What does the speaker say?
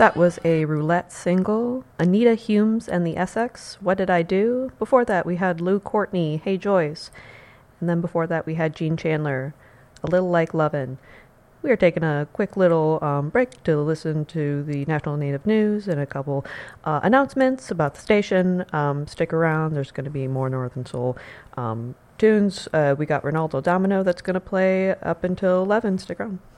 That was a Roulette single. Anita Humes and the Essex, What Did I Do? Before that, we had Lou Courtney, Hey Joyce. And then before that, we had Gene Chandler, A Little Like Lovin'. We are taking a quick little break to listen to the National Native News and a couple announcements about the station. Stick around. There's going to be more Northern Soul tunes. We got Ronaldo Domino that's going to play up until 11. Stick around.